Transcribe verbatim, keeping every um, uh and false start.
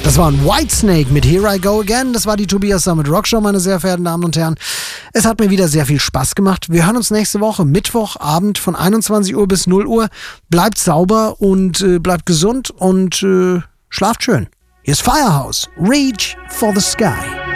Das war ein Whitesnake mit Here I Go Again. Das war die Tobias Summit Rockshow, meine sehr verehrten Damen und Herren. Es hat mir wieder sehr viel Spaß gemacht. Wir hören uns nächste Woche, Mittwochabend von einundzwanzig Uhr bis null Uhr. Bleibt sauber und äh, bleibt gesund und äh, schlaft schön. Hier ist Firehouse. Reach for the Sky.